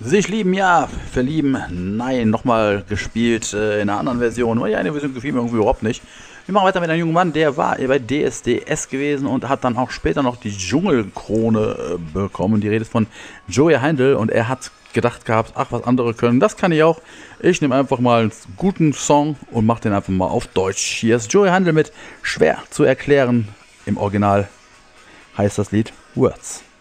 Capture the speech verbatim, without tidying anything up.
Sich lieben, ja. Verlieben, nein. Nochmal gespielt äh, in einer anderen Version. Nur ja, eine Version gefiel mir irgendwie überhaupt nicht. Wir machen weiter mit einem jungen Mann, der war bei D S D S gewesen und hat dann auch später noch die Dschungelkrone äh, bekommen. Die Rede ist von Joey Heindl und er hat gedacht gehabt, ach, was andere können, das kann ich auch. Ich nehme einfach mal einen guten Song und mache den einfach mal auf Deutsch. Hier ist Joey Heindl mit Schwer zu erklären. Im Original heißt das Lied Words.